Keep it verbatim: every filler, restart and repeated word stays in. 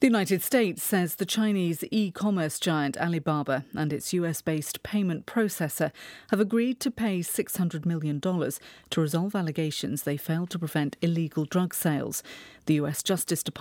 The United States says the Chinese e-commerce giant Alibaba and its U S-based payment processor have agreed to pay six hundred million dollars to resolve allegations they failed to prevent illegal drug sales. The U S Justice Department